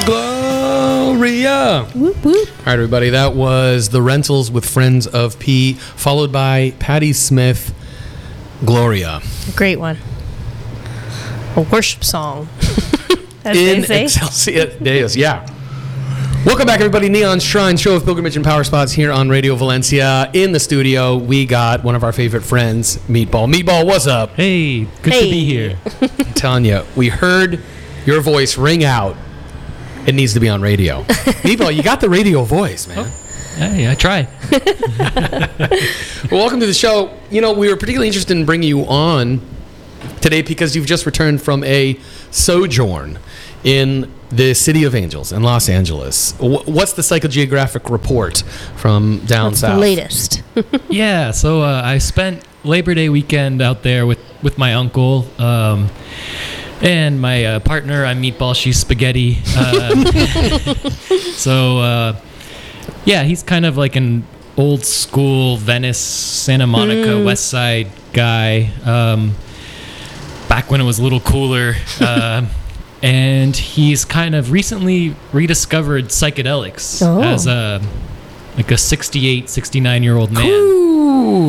Gloria. Whoop, whoop. All right, everybody. That was The Rentals with Friends of P, followed by Patti Smith, Gloria. Great one. A worship song. As In they say. Excelsior Deus, yeah. Welcome back, everybody. Neon Shrine, show of pilgrimage and power spots here on Radio Valencia. In the studio, we got one of our favorite friends, Meatball. Meatball, what's up? Hey, good to be here. I'm telling you, we heard your voice ring out. It needs to be on radio. Meatball, you got the radio voice, man. Hey, I try. Well, welcome to the show. You know, we were particularly interested in bringing you on today because you've just returned from a sojourn in the City of Angels in Los Angeles. What's the psychogeographic report from down What's south? the latest? Yeah, so I spent Labor Day weekend out there with my uncle and my partner. I'm Meatball, she's Spaghetti. Yeah, he's kind of like an old school Venice, Santa Monica, West Side guy. Back when it was a little cooler. And he's kind of recently rediscovered psychedelics as a 68, 69-year-old man. Ooh.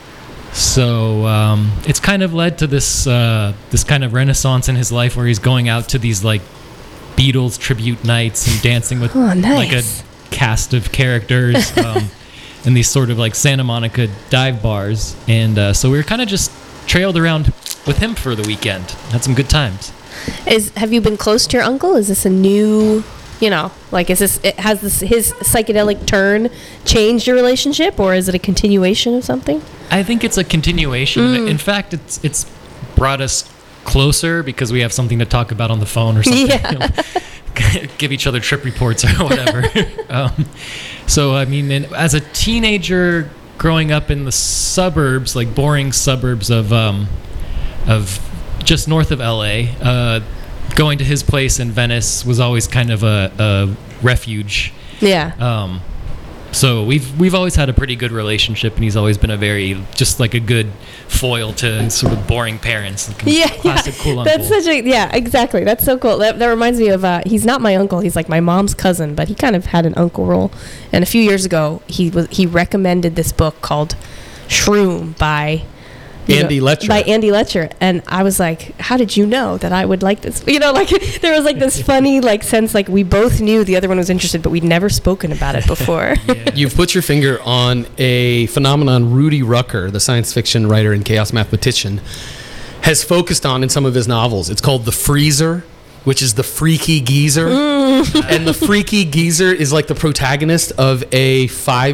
So it's kind of led to this kind of renaissance in his life where he's going out to these like Beatles tribute nights and dancing with like a cast of characters in these sort of like Santa Monica dive bars. And so we were kind of just trailed around with him for the weekend. Had some good times. Have you been close to your uncle? Is this a new, has his psychedelic turn changed your relationship, or is it a continuation of something? I think it's a continuation. In fact, it's brought us closer because we have something to talk about on the phone or something. Yeah. Give each other trip reports or whatever. So, I mean, as a teenager growing up in the suburbs, like boring suburbs of just north of LA, going to his place in Venice was always kind of a refuge. Yeah. So we've always had a pretty good relationship, and he's always been a good foil to sort of boring parents. Classic cool uncle. That's exactly. That's so cool. That reminds me of, he's not my uncle. He's like my mom's cousin, but he kind of had an uncle role. And a few years ago, he recommended this book called Shroom by Andy Letcher. And I was like, how did you know that I would like this? There was like this funny sense, like we both knew the other one was interested, but we'd never spoken about it before. Yeah. You've put your finger on a phenomenon Rudy Rucker, the science fiction writer and chaos mathematician, has focused on in some of his novels. It's called The Freezer, which is the freaky geezer. And the freaky geezer is like the protagonist of a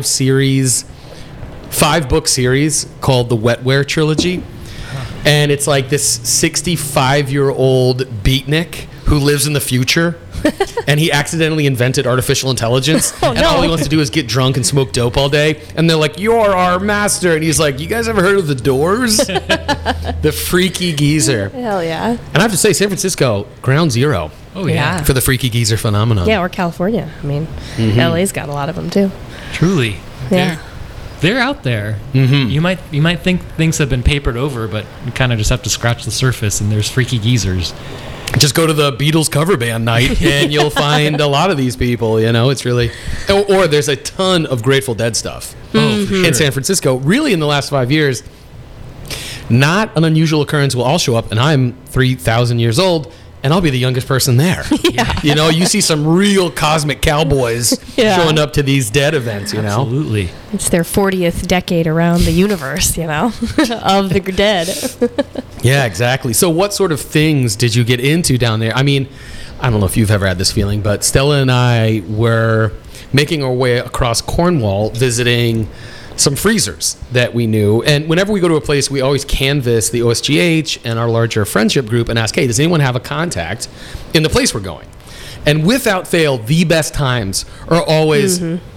5-book series called the Wetware Trilogy. And it's like this 65-year-old beatnik who lives in the future. And he accidentally invented artificial intelligence. And all he wants to do is get drunk and smoke dope all day. And they're like, you're our master. And he's like, you guys ever heard of the Doors? The freaky geezer. Hell yeah. And I have to say, San Francisco, ground zero. Oh, yeah. For the freaky geezer phenomenon. Yeah, or California. I mean, LA's got a lot of them too. Truly. Yeah. They're out there. Mm-hmm. You might think things have been papered over, but you kind of just have to scratch the surface, and there's freaky geezers. Just go to the Beatles cover band night, and you'll find a lot of these people. It's really... Or there's a ton of Grateful Dead stuff in San Francisco. Really, in the last 5 years, not an unusual occurrence will all show up, and I'm 3,000 years old, and I'll be the youngest person there. Yeah. You see some real cosmic cowboys showing up to these Dead events, Absolutely. It's their 40th decade around the universe, of the Dead. Yeah, exactly. So what sort of things did you get into down there? I mean, I don't know if you've ever had this feeling, but Stella and I were making our way across Cornwall visiting some freezers that we knew. And whenever we go to a place, we always canvass the OSGH and our larger friendship group and ask, hey, does anyone have a contact in the place we're going? And without fail, the best times are always,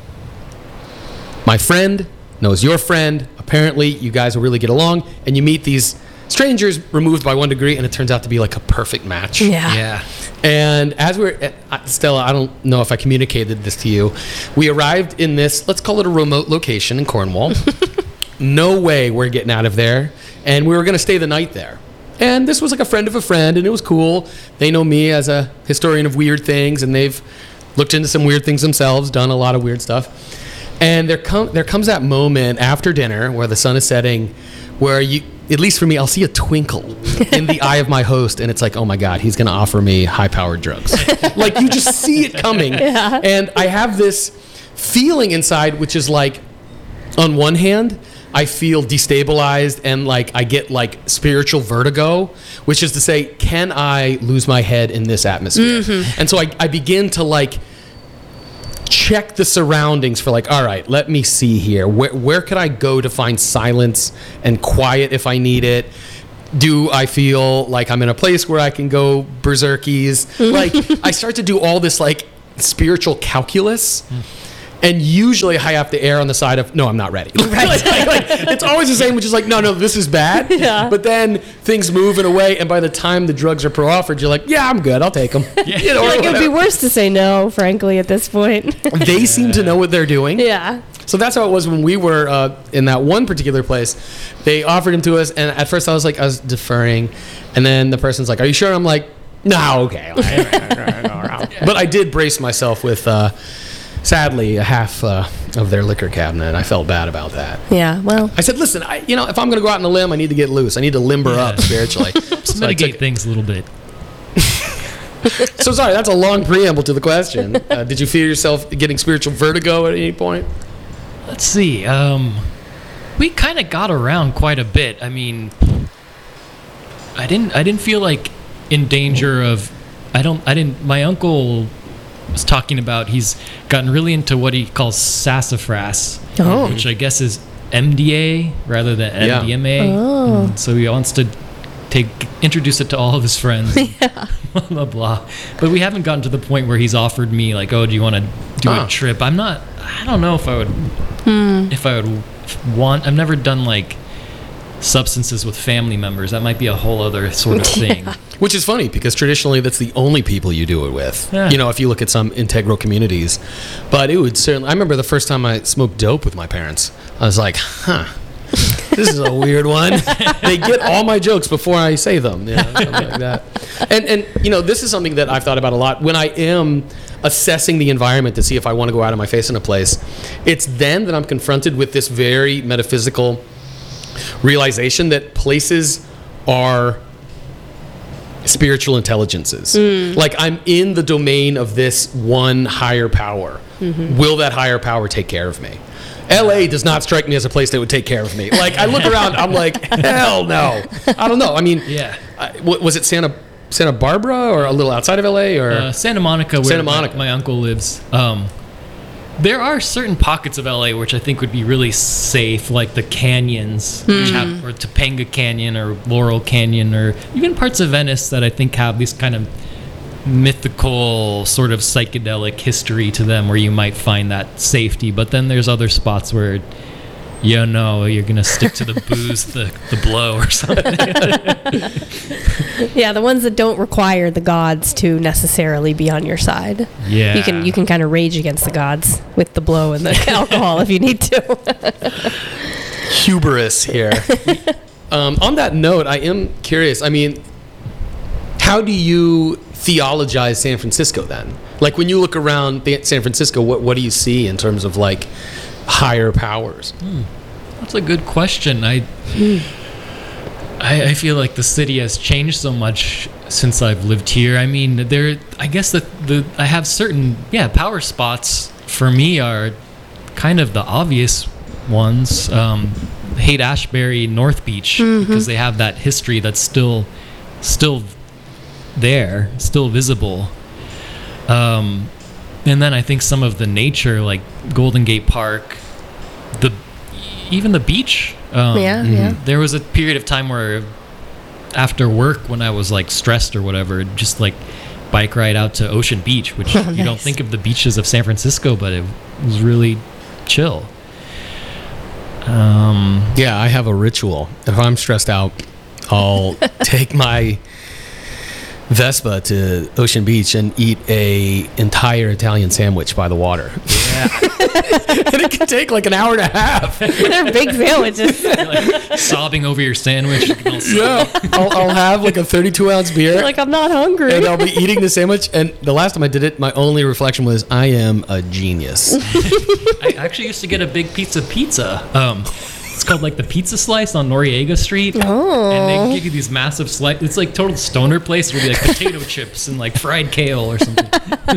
my friend knows your friend. Apparently, you guys will really get along. And you meet these strangers removed by 1 degree, and it turns out to be like a perfect match. Yeah. And as Stella, I don't know if I communicated this to you. We arrived in this, let's call it a remote location in Cornwall. No way we're getting out of there. And we were going to stay the night there. And this was like a friend of a friend, and it was cool. They know me as a historian of weird things, and they've looked into some weird things themselves, done a lot of weird stuff. And there comes that moment after dinner where the sun is setting, where you, at least for me, I'll see a twinkle in the eye of my host, and it's like, oh my God, he's going to offer me high-powered drugs. Like, you just see it coming. Yeah. And I have this feeling inside, which is like, on one hand, I feel destabilized and like I get like spiritual vertigo, which is to say, can I lose my head in this atmosphere? Mm-hmm. And so I begin to like check the surroundings for like, all right, let me see here. Where could I go to find silence and quiet if I need it? Do I feel like I'm in a place where I can go berserkies? Like, I start to do all this like spiritual calculus. And usually I have to err on the side of, no, I'm not ready. Right. like, it's always the same, which is like, no, this is bad. Yeah. But then things move in a way, and by the time the drugs are offered, you're like, yeah, I'm good. I'll take them. Yeah. You know, Like, it'd be worse to say no, frankly, at this point. They seem to know what they're doing. Yeah. So that's how it was when we were in that one particular place. They offered him to us, and at first I was deferring. And then the person's like, are you sure? I'm like, no, okay. But I did brace myself with... sadly, a half of their liquor cabinet. I felt bad about that. Yeah, well. I said, listen, if I'm going to go out on a limb, I need to get loose. I need to limber up spiritually. Just mitigate things a little bit. So sorry, that's a long preamble to the question. Did you feel yourself getting spiritual vertigo at any point? Let's see. We kind of got around quite a bit. I mean, I didn't feel like in danger of... My uncle... was talking about he's gotten really into what he calls sassafras, which I guess is MDA rather than MDMA. Oh. So he wants to introduce it to all of his friends. Yeah. Blah, blah, blah. But we haven't gotten to the point where he's offered me like, oh, do you want to do a trip? I don't know if I would want. I've never done like substances with family members. That might be a whole other sort of thing. Which is funny because traditionally that's the only people you do it with. Yeah. You know, if you look at some integral communities. But it would certainly... I remember the first time I smoked dope with my parents. I was like, this is a weird one. They get all my jokes before I say them. You know, something like that. And you know, this is something that I've thought about a lot. When I am assessing the environment to see if I want to go out of my face in a place, it's then that I'm confronted with this very metaphysical realization that places are spiritual intelligences. Like, I'm in the domain of this one higher power. Mm-hmm. Will that higher power take care of me? LA does not strike me as a place that would take care of me. Like, I look around, I'm like, hell no. I don't know. I mean, yeah. Was it Santa Barbara or a little outside of LA or Santa Monica, where my uncle lives? There are certain pockets of LA which I think would be really safe, like the canyons, which have, or Topanga Canyon or Laurel Canyon, or even parts of Venice that I think have this kind of mythical sort of psychedelic history to them where you might find that safety. But then there's other spots where you're going to stick to the booze, the blow or something. Yeah, the ones that don't require the gods to necessarily be on your side. Yeah. You can kind of rage against the gods with the blow and the alcohol if you need to. Hubris here. On that note, I am curious. I mean, how do you theologize San Francisco then? Like, when you look around San Francisco, what do you see in terms of like higher powers? That's a good question. I feel like the city has changed so much since I've lived here. I mean, I guess I have certain power spots for me are kind of the obvious ones. Haight-Ashbury, North Beach, because they have that history that's still there, still visible. And then I think some of the nature, like Golden Gate Park, even the beach. There was a period of time where after work, when I was like stressed or whatever, just like bike ride out to Ocean Beach, which you don't think of the beaches of San Francisco, but it was really chill. I have a ritual. If I'm stressed out, I'll take my Vespa to Ocean Beach and eat a entire Italian sandwich by the water. Yeah. And it can take like an hour and a half. They're big sandwiches. You're like sobbing over your sandwich. Yeah. I'll have like a 32-ounce beer. Like, I'm not hungry. And I'll be eating the sandwich. And the last time I did it, my only reflection was, I am a genius. I actually used to get a big pizza. It's called like the Pizza Slice on Noriega Street. Oh. And they give you these massive slices. It's like total stoner place. It'll be like potato chips and like fried kale or something.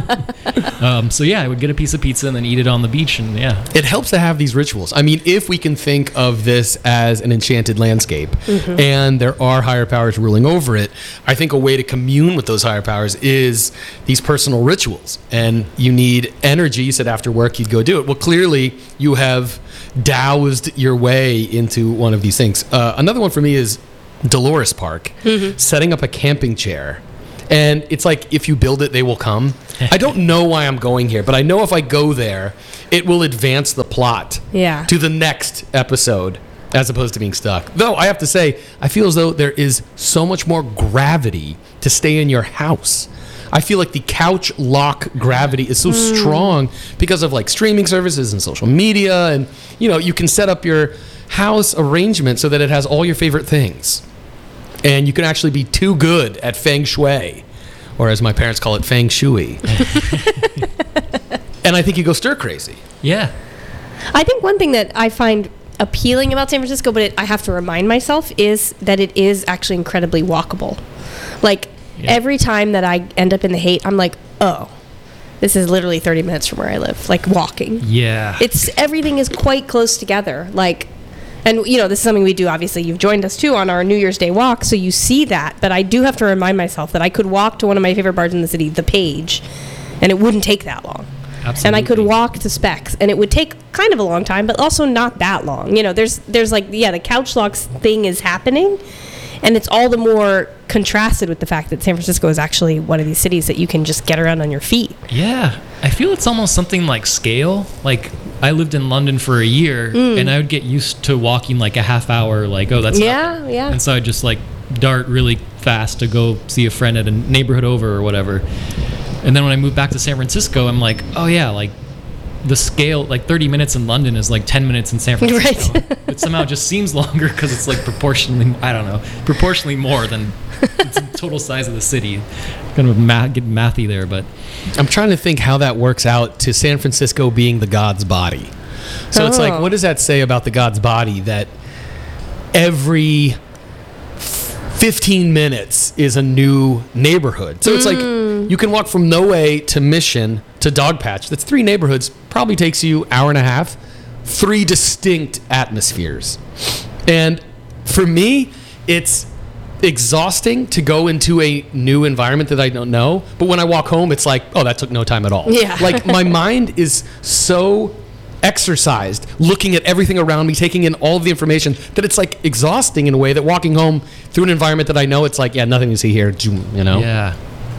So yeah, I would get a piece of pizza and then eat it on the beach. And yeah. It helps to have these rituals. I mean, if we can think of this as an enchanted landscape and there are higher powers ruling over it, I think a way to commune with those higher powers is these personal rituals. And you need energy. You said after work you'd go do it. Well, clearly you have doused your way into one of these things. Another one for me is Dolores Park, setting up a camping chair. And it's like, if you build it, they will come. I don't know why I'm going here, but I know if I go there, it will advance the plot to the next episode as opposed to being stuck. Though I have to say, I feel as though there is so much more gravity to stay in your house. I feel like the couch lock gravity is so strong because of like streaming services and social media, and you can set up your house arrangement so that it has all your favorite things, and you can actually be too good at feng shui, or as my parents call it, feng shui. And I think you go stir crazy. Yeah. I think one thing that I find appealing about San Francisco, but I have to remind myself, is that it is actually incredibly walkable. Like, every time that I end up in the Haight, I'm like, oh, this is literally 30 minutes from where I live, like walking. Yeah. Everything is quite close together. Like, and this is something we do, obviously. You've joined us too on our New Year's Day walk, so you see that. But I do have to remind myself that I could walk to one of my favorite bars in the city, The Page, and it wouldn't take that long. Absolutely. And I could walk to Specs, and it would take kind of a long time, but also not that long. There's like, the couch locks thing is happening. And it's all the more contrasted with the fact that San Francisco is actually one of these cities that you can just get around on your feet. Yeah. I feel it's almost something like scale. Like, I lived in London for a year, and I would get used to walking like a half hour, like, oh, that's nothing. Yeah. And so I'd just like dart really fast to go see a friend at a neighborhood over or whatever. And then when I moved back to San Francisco, I'm like, oh yeah, like the scale, like 30 minutes in London is like 10 minutes in San Francisco. Right. It somehow just seems longer because it's like proportionally more than the total size of the city. Kind of get mathy there, but I'm trying to think how that works out to San Francisco being the God's body. So it's like, what does that say about the God's body that every 15 minutes is a new neighborhood? So it's like you can walk from No Way to Mission to Dogpatch. That's 3 neighborhoods. Probably takes you an hour and a half. 3 distinct atmospheres. And for me, it's exhausting to go into a new environment that I don't know. But when I walk home, it's like, oh, that took no time at all. Yeah. Like, my mind is so exercised looking at everything around me, taking in all of the information, that it's like exhausting in a way that walking home through an environment that I know, it's like, yeah, nothing to see here, Yeah.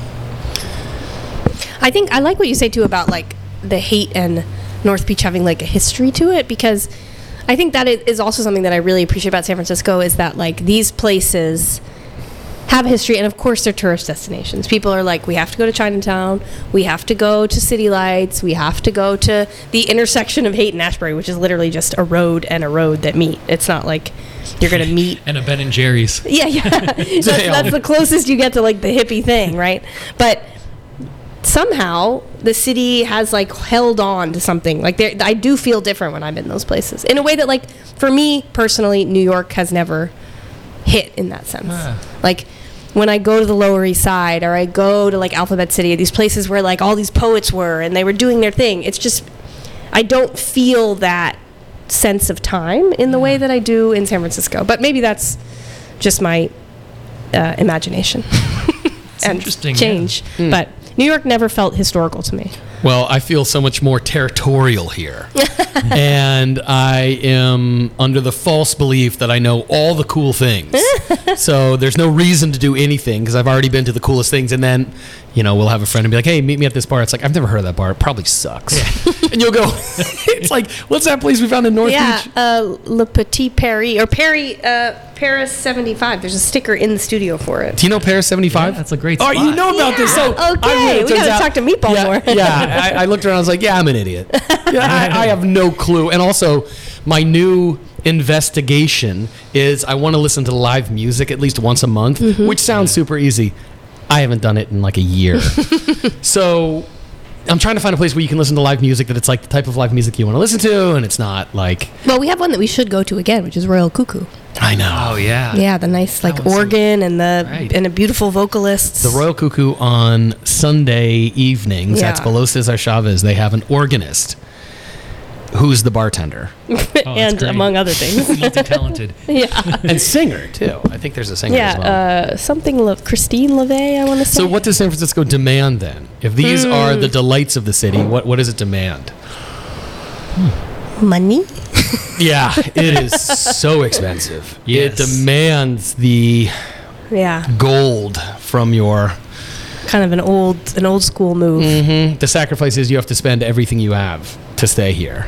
I think I like what you say too about like the Haight and North Beach having like a history to it, because I think that is also something that I really appreciate about San Francisco, is that like these places have a history, and of course they're tourist destinations. People are like, we have to go to Chinatown, we have to go to City Lights, we have to go to the intersection of Haight and Ashbury, which is literally just a road and a road that meet. It's not like you're going to meet. And a Ben and Jerry's. Yeah. That's the closest you get to like the hippie thing, right? But somehow the city has like held on to something. Like, I do feel different when I'm in those places in a way that, like, for me personally, New York has never hit in that sense. Like, when I go to the Lower East Side, or I go to like Alphabet City, these places where like all these poets were and they were doing their thing, it's just, I don't feel that sense of time in the way that I do in San Francisco. But maybe that's just my imagination and interesting, change. But New York never felt historical to me. Well, I feel so much more territorial here. And I am under the false belief that I know all the cool things. So there's no reason to do anything because I've already been to the coolest things. And then, we'll have a friend and be like, hey, meet me at this bar. It's like, I've never heard of that bar. It probably sucks. Yeah. And you'll go, it's like, what's that place we found in North Beach? Le Petit Paris, or Paris 75. There's a sticker in the studio for it. Do you know Paris 75? That's a great Oh, spot. you know about this. So Okay, we got to talk to Meatball more. Yeah, I looked around. I was like, yeah, I'm an idiot. Yeah, I have no clue. And also, my new investigation is I want to listen to live music at least once a month, which sounds super easy. I haven't done it in like a year. So I'm trying to find a place where you can listen to live music that it's like the type of live music you want to listen to, and it's not like... Well, we have one that we should go to again, which is Royal Cuckoo. I know. Oh, yeah. Yeah, the nice organ and a beautiful vocalists. The Royal Cuckoo on Sunday evenings at Below Cesar Chavez, they have an organist who's the bartender. And among other things. Multi-talented. Yeah. And singer, too. I think there's a singer as well. Christine LeVay, I want to say. So what does San Francisco demand then? If these are the delights of the city, what does it demand? Money? Yeah, it is so expensive. Yes. It demands the gold from your... Kind of an old school move. The sacrifice is you have to spend everything you have to stay here.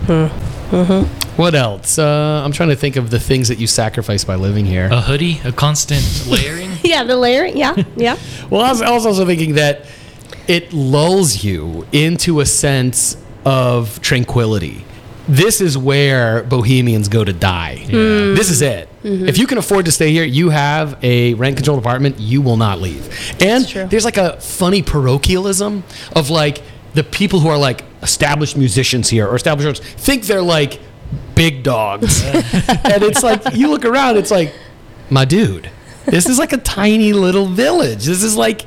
What else? I'm trying to think of the things that you sacrifice by living here. A hoodie, a constant layering. Yeah, the layering. Yeah. Well, I was also thinking that it lulls you into a sense of tranquility. This is where bohemians go to die. Yeah. This is it. If you can afford to stay here, you have a rent-controlled apartment, you will not leave. And there's like a funny parochialism of like the people who are like established musicians here or established artists think they're like big dogs. And it's like, you look around, it's like, my dude, this is like a tiny little village. This is like,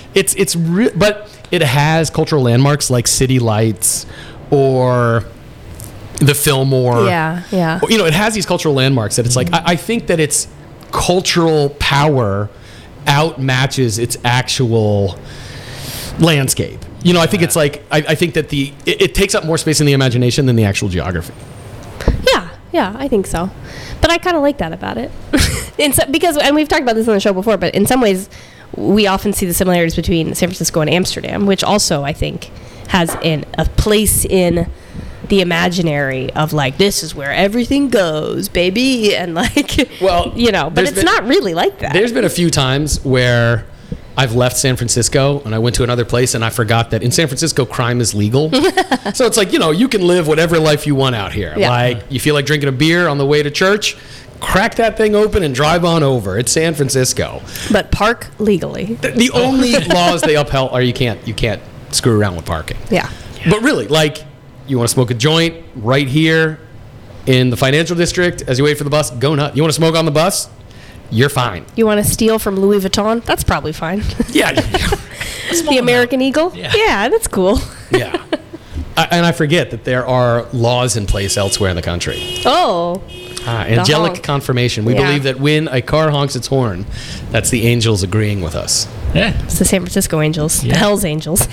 but it has cultural landmarks like City Lights or the Fillmore. Yeah. It has these cultural landmarks that it's like, I think that its cultural power outmatches its actual landscape. I think it's like, I think that it takes up more space in the imagination than the actual geography. Yeah, I think so. But I kind of like that about it. And we've talked about this on the show before, but in some ways, we often see the similarities between San Francisco and Amsterdam, which also, I think, has a place in the imaginary of like, this is where everything goes, baby. And like, but it's not really like that. There's been a few times where I've left San Francisco and I went to another place and I forgot that in San Francisco, crime is legal. So it's like, you can live whatever life you want out here. Yeah. Like, you feel like drinking a beer on the way to church, crack that thing open and drive on over. It's San Francisco. But park legally. The only laws they upheld are you can't screw around with parking. Yeah. But really, like, you want to smoke a joint right here in the financial district as you wait for the bus, go nuts. You want to smoke on the bus? You're fine. You want to steal from Louis Vuitton? That's probably fine. Yeah. The American Eagle? Yeah, that's cool. Yeah. And I forget that there are laws in place elsewhere in the country. Oh. Angelic confirmation. We believe that when a car honks its horn, that's the angels agreeing with us. Yeah. It's the San Francisco Angels. The Hells Angels.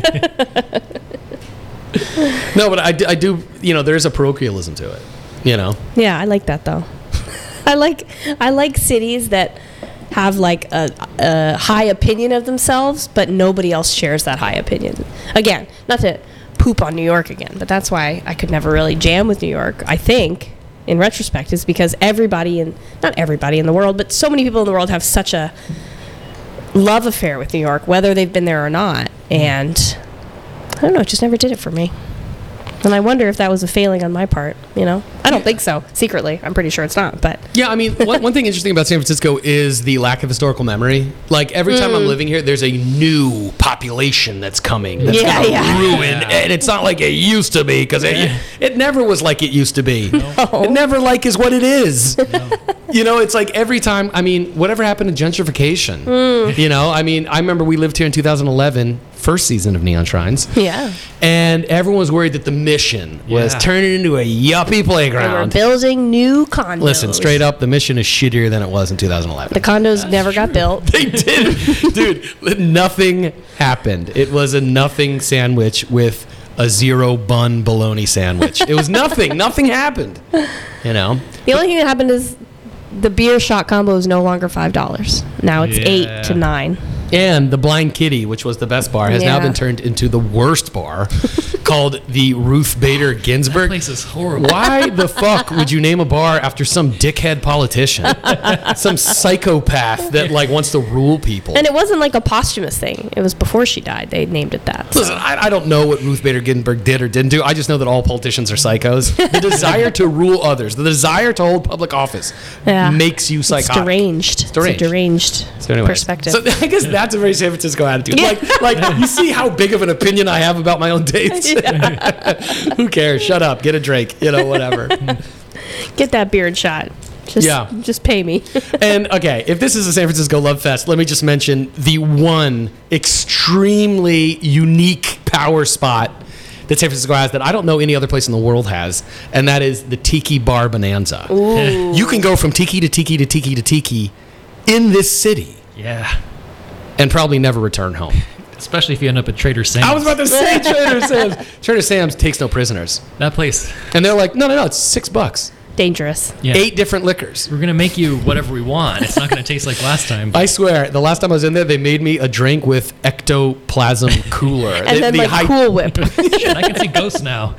No, but I do, there is a parochialism to it, Yeah, I like that, though. I like cities that have like a high opinion of themselves, but nobody else shares that high opinion. Again, not to poop on New York again, but that's why I could never really jam with New York, I think, in retrospect, is because not everybody in the world, but so many people in the world have such a love affair with New York, whether they've been there or not. And I don't know, it just never did it for me. And I wonder if that was a failing on my part, I don't think so. Secretly, I'm pretty sure it's not, but... Yeah, I mean, one thing interesting about San Francisco is the lack of historical memory. Like, every time I'm living here, there's a new population that's coming that's going to ruin... And it's not like it used to be, because it never was like it used to be. No. It never like is what it is. No. It's like every time... I mean, whatever happened to gentrification? I mean, I remember we lived here in 2011... first season of Neon Shrines. Yeah. And everyone was worried that the mission was turning into a yuppie They were playground. building new condos. Listen, straight up, the mission is shittier than it was in 2011. The condos never got built. They did. Dude, nothing happened. It was a nothing sandwich with a 0 bun bologna sandwich. It was nothing. Nothing happened. You know? The only thing that happened is the beer shot combo is no longer $5. Now it's $8 to $9. And the Blind Kitty, which was the best bar, has now been turned into the worst bar called the Ruth Bader Ginsburg. That place is horrible. Why the fuck would you name a bar after some dickhead politician? Some psychopath that like wants to rule people. And it wasn't like a posthumous thing. It was before she died. They named it that. Listen, I don't know what Ruth Bader Ginsburg did or didn't do. I just know that all politicians are psychos. The desire to rule others, the desire to hold public office makes you psychotic. It's deranged. It's a deranged perspective. So I guess that's a very San Francisco attitude. Like you see how big of an opinion I have about my own dates? Who cares? Shut up. Get a drink. You know, whatever. Get that beard shot. Just pay me. And okay, if this is a San Francisco Love Fest, let me just mention the one extremely unique power spot that San Francisco has that I don't know any other place in the world has, and that is the Tiki Bar Bonanza. Ooh. You can go from tiki to tiki to tiki to tiki in this city. Yeah. And probably never return home. Especially if you end up at Trader Sam's. I was about to say Trader Sam's. Trader Sam's takes no prisoners. That place. And they're like, no, it's $6. Dangerous. Yeah. 8 different liquors. We're going to make you whatever we want. It's not going to taste like last time. I swear, the last time I was in there, they made me a drink with ectoplasm cooler. And then like Cool Whip. Shit, I can see ghosts now.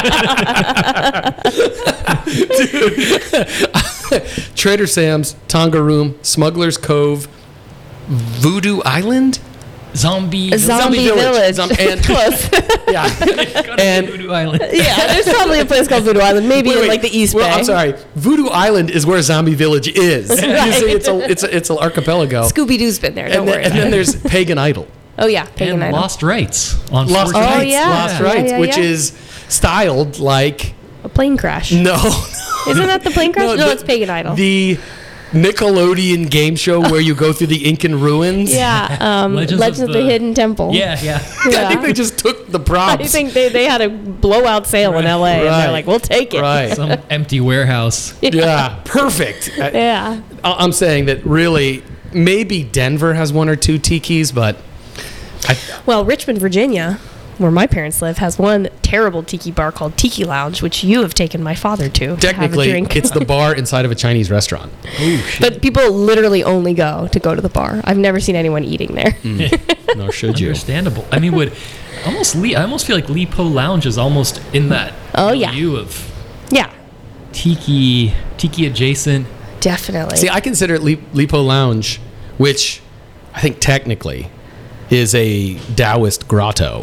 Dude. Trader Sam's, Tonga Room, Smuggler's Cove, Voodoo Island? Zombie Village. And, close. Yeah. And Voodoo Island. Yeah, there's probably a place called Voodoo Island, maybe in like the East Bay. I'm sorry. Voodoo Island is where Zombie Village is. Right. You see, it's an archipelago. Scooby-Doo's been there. Don't worry. And then there's Pagan Idol. Oh yeah, Pagan and Idol. Lost Rights on Lost 4th Rights. Night. yeah. Lost Rights, which is styled like a plane crash. no. Isn't that the plane crash? No, it's Pagan Idol. The Nickelodeon game show where you go through the Incan ruins. Yeah, Legends of the Hidden Temple. Yeah. I think they just took the props. I think they had a blowout sale in LA, and they're like, we'll take it. Right. Some empty warehouse. Yeah, perfect. Yeah. I'm saying that really, maybe Denver has 1 or 2 tikis, but... Well, Richmond, Virginia, where my parents live, has one terrible tiki bar called Tiki Lounge, which you have taken my father to Technically, have a drink. it's the bar inside of a Chinese restaurant. But people literally only go to the bar. I've never seen anyone eating there. Nor should you. Understandable. I mean, I almost feel like Lipo Lounge is almost in that view of tiki adjacent. Definitely. See, I consider it Lipo Lounge, which I think technically is a Taoist grotto.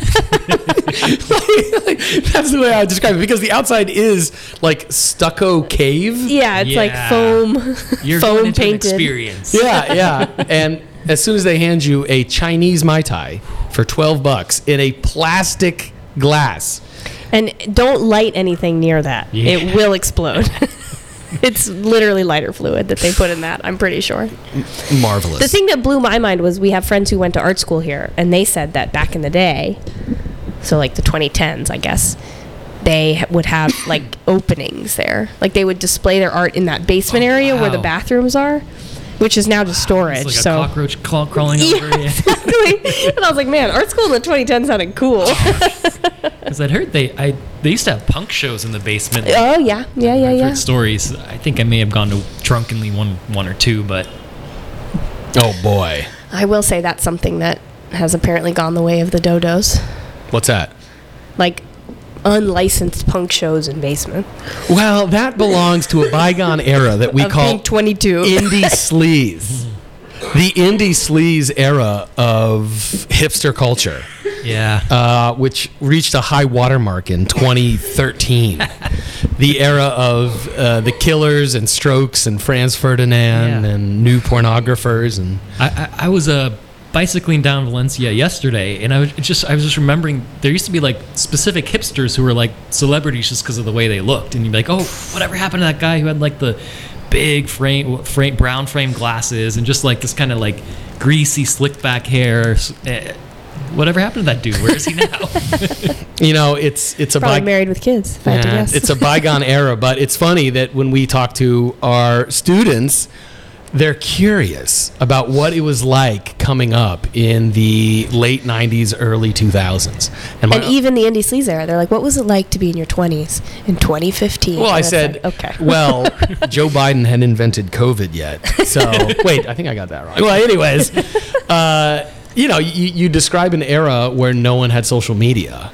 That's the way I would describe it, because the outside is like stucco cave. Yeah, it's like foam, You're foam going into an painted. experience. Yeah. And as soon as they hand you a Chinese Mai Tai for $12 in a plastic glass. And don't light anything near that. Yeah. It will explode. It's literally lighter fluid that they put in that, I'm pretty sure. Marvelous. The thing that blew my mind was we have friends who went to art school here, and they said that back in the day, so like the 2010s, I guess, they would have like openings there. Like they would display their art in that basement area where the bathrooms are, which is now just storage. It's like a cockroach crawling over. Yeah, exactly. And I was like, man, art school in the 2010s sounded cool. Because I'd heard they used to have punk shows in the basement. Oh yeah. I've heard stories. I think I may have gone to drunkenly one or two, but oh boy. I will say that's something that has apparently gone the way of the dodos. What's that? Like unlicensed punk shows in basement. Well, that belongs to a bygone era that we Of call being 22. indie sleaze. The indie sleaze era of hipster culture. yeah. Which reached a high watermark in 2013. The era of the Killers and Strokes and Franz Ferdinand and new pornographers. And I was bicycling down Valencia yesterday, and I was just remembering there used to be like specific hipsters who were like celebrities just because of the way they looked, and you'd be like, oh, whatever happened to that guy who had like the big brown frame glasses and just like this kind of like greasy slick back hair. whatever happened to that dude? Where is he now? You know, it's a Probably married with kids, if I had to guess. it's a bygone era, but it's funny that when we talk to our students, they're curious about what it was like coming up in the late 90s, early 2000s. And even the Indie Sleaze era, they're like, what was it like to be in your 20s in 2015? Well, And I it's said, like, okay. well, Joe Biden hadn't invented COVID yet. So, wait, I think I got that wrong. Well, anyways, you know, you describe an era where no one had social media.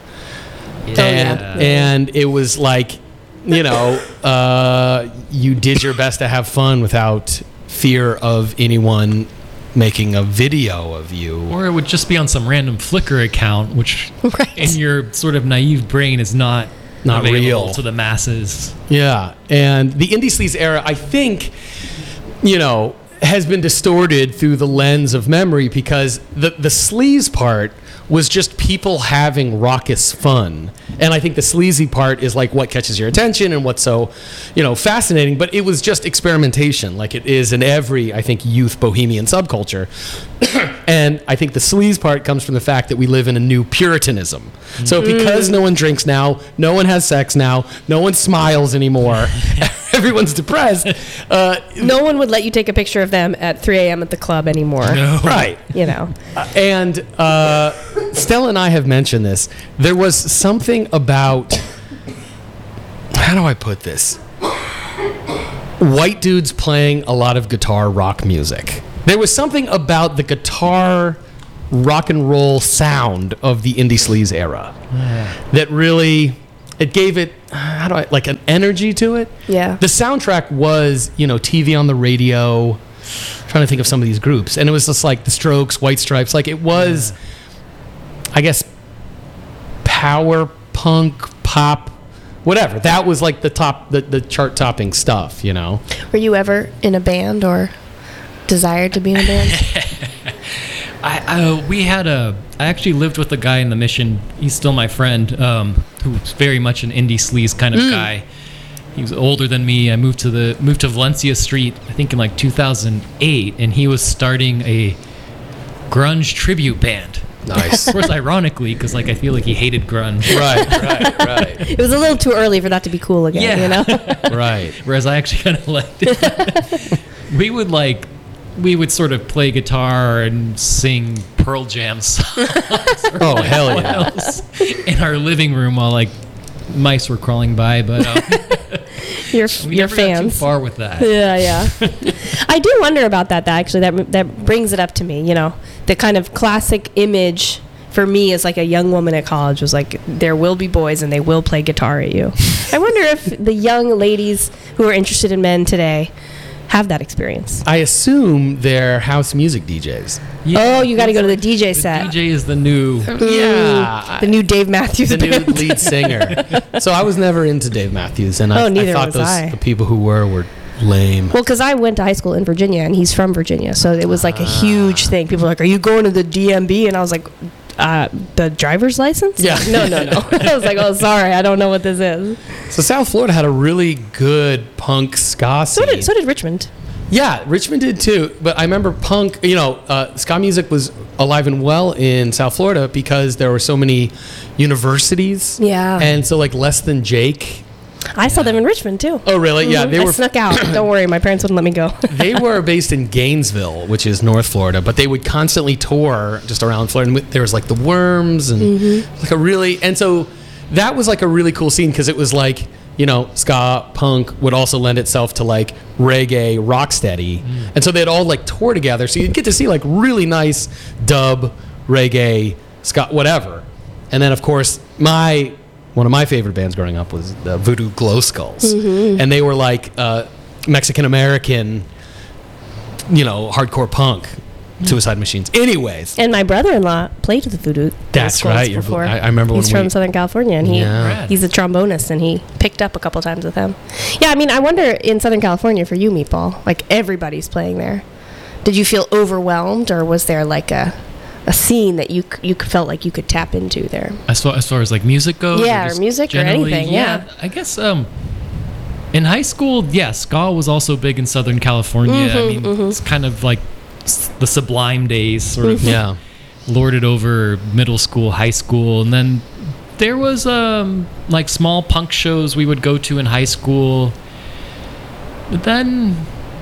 And it was like, you know, you did your best to have fun without fear of anyone making a video of you. Or it would just be on some random Flickr account, which in your sort of naive brain is not available real to the masses. Yeah. And the Indie Sleaze era, I think, you know, has been distorted through the lens of memory because the sleaze part was just people having raucous fun. And I think the sleazy part is like what catches your attention and what's so, you know, fascinating. But it was just experimentation like it is in every, I think, youth bohemian subculture. And I think the sleaze part comes from the fact that we live in a new puritanism. So because no one drinks now, no one has sex now, no one smiles anymore, everyone's depressed. No one would let you take a picture of them at 3 a.m. at the club anymore. No. Right. You know. And Stella and I have mentioned this. There was something about, how do I put this? White dudes playing a lot of guitar rock music. There was something about the guitar rock and roll sound of the Indie Sleaze era that really, it gave it, like an energy to it. Yeah. The soundtrack was, you know, TV on the radio. I'm trying to think of some of these groups. And it was just like The Strokes, White Stripes. Like it was, I guess, power punk, pop, whatever. That was like the top, the chart topping stuff, you know? Were you ever in a band or desired to be in a band? I actually lived with a guy in the Mission. He's still my friend, who's very much an Indie Sleaze kind of guy. He was older than me. I moved to Valencia Street, I think in like 2008, and he was starting a grunge tribute band. Nice. Of course, ironically, because like I feel like he hated grunge. Right. It was a little too early for that to be cool again, you know? Right. Whereas I actually kind of liked it. We would sort of play guitar and sing Pearl Jam songs. Oh, hell yeah. In our living room while like mice were crawling by, but Your we never got too fans. far with that. Yeah. I do wonder about that. Actually, that brings it up to me. You know, the kind of classic image for me as like a young woman at college was like, there will be boys and they will play guitar at you. I wonder if the young ladies who are interested in men today have that experience. I assume they're house music DJs. Yeah, Oh, you got to go to the DJ the set. DJ is the new. Yeah. The new Dave Matthews The new Band. lead singer. So I was never into Dave Matthews, and I neither thought was I. the people who were lame. Well, because I went to high school in Virginia, and he's from Virginia, so it was like a huge thing. People were like, "Are you going to the DMV?" And I was like, "The driver's license?" Yeah. No. I was like, "Oh, sorry, I don't know what this is." So South Florida had a really good punk ska scene. So did Richmond. Yeah, Richmond did too. But I remember punk, you know, ska music was alive and well in South Florida because there were so many universities. Yeah. And so like Less Than Jake. I saw them in Richmond too. Oh, really? Yeah, they I were. snuck out. Don't worry, my parents wouldn't let me go. They were based in Gainesville, which is North Florida, but they would constantly tour just around Florida. And there was like the Worms and like a really, and so that was like a really cool scene because it was like, you know, ska punk would also lend itself to like reggae, rocksteady, and so they'd all like tour together. So you'd get to see like really nice dub, reggae, ska, whatever. And then of course one of my favorite bands growing up was the Voodoo Glow Skulls, and they were like Mexican American, you know, hardcore punk, Suicide Machines. Anyways, And my brother-in-law played with the Voodoo. That's Skulls right. Before. I remember he's when from Southern California, and Yeah. he's a trombonist, and he picked up a couple times with them. Yeah, I mean, I wonder in Southern California for you, Meatball, like everybody's playing there. Did you feel overwhelmed, or was there like a scene that you felt like you could tap into there? As far as like music goes, Yeah, or just music or generally, anything, yeah. I guess in high school, ska was also big in Southern California. I mean, it's kind of like the Sublime days, sort of. Yeah. lorded over middle school, high school, and then there was like small punk shows we would go to in high school. But then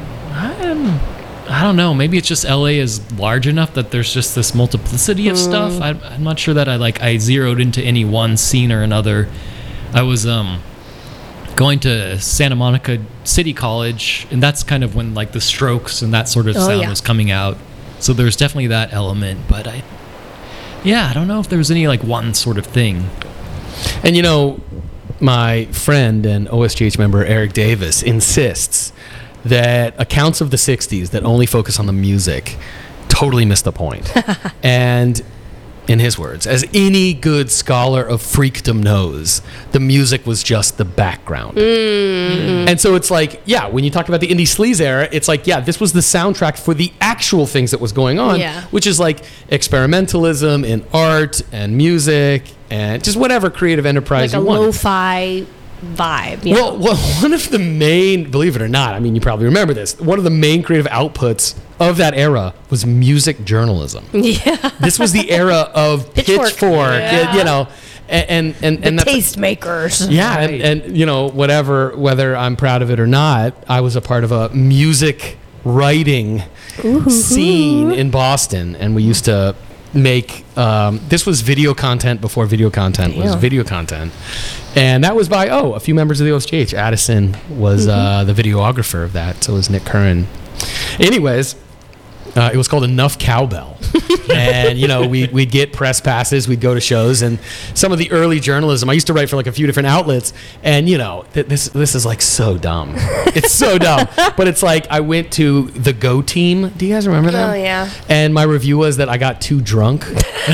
I don't know. Maybe it's just LA is large enough that there's just this multiplicity of stuff. I'm not sure that I zeroed into any one scene or another. I was going to Santa Monica City College, and that's kind of when like the Strokes and that sort of sound was coming out. So there's definitely that element, but I don't know if there was any like one sort of thing. And you know, my friend and OSGH member Eric Davis insists that accounts of the 60s that only focus on the music totally miss the point. And in his words, as any good scholar of freakdom knows, the music was just the background. And so it's like, yeah, when you talk about the indie sleaze era, it's like, yeah, this was the soundtrack for the actual things that was going on, which is like experimentalism in art and music and just whatever creative enterprise like you want. Like a lo-fi vibe. Well, one of the main, believe it or not, I mean, you probably remember this, one of the main creative outputs of that era was music journalism. Yeah. This was the era of Pitchfork, you know, and the tastemakers. Yeah, and you know, whether I'm proud of it or not, I was a part of a music writing scene in Boston, and we used to make this was video content before video content was video content, and that was by a few members of the OSGH. Addison was the videographer of that, so was Nick Curran. Anyways, it was called Enough Cowbell. And you know, we'd get press passes, we'd go to shows, and some of the early journalism, I used to write for like a few different outlets, and you know, this is like so dumb. It's so dumb. But it's like I went to the Go Team. Do you guys remember them? Oh yeah. And my review was that I got too drunk.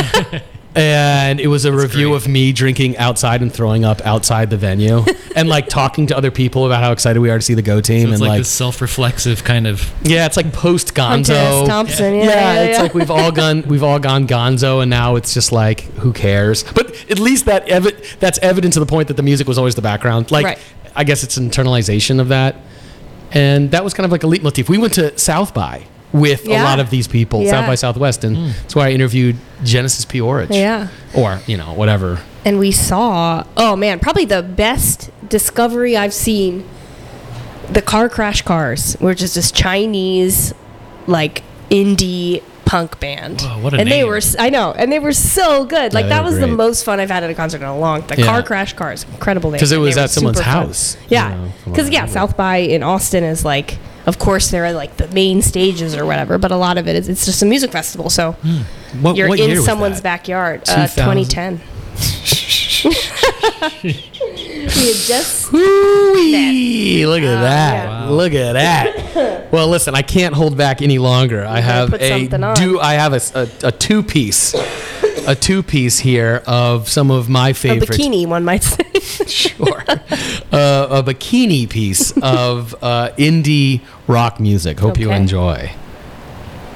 And it was a review of me drinking outside and throwing up outside the venue, and like talking to other people about how excited we are to see the Go Team. So it's and like this self-reflexive kind of. Yeah, it's like post Gonzo. Hunter Thompson. It's like we've all gone Gonzo, and now it's just like, who cares? But at least that's evident to the point that the music was always the background. Like, I guess it's an internalization of that, and that was kind of like a leitmotif. We went to South by with a lot of these people, South by Southwest, and that's why I interviewed Genesis P. Orridge. Yeah. Or, you know, whatever. And we saw, probably the best discovery I've seen, the Car Crash Cars, which is this Chinese, like, indie punk band. Whoa, what a and name. They were so good. Like, that was great. the most fun I've had at a concert in a long time. Car Crash Cars, incredible name. Because it was at someone's house. Yeah. Because, South by in Austin is like, of course, there are like the main stages or whatever, but a lot of it's just a music festival. So you're what in someone's backyard. 2010. We had just look at that. Wow. Look at that. Well, listen, I can't hold back any longer. I have a two-piece. A two-piece here of some of my favorites. A bikini, one might say. Sure. A bikini piece of indie rock music. Hope you enjoy.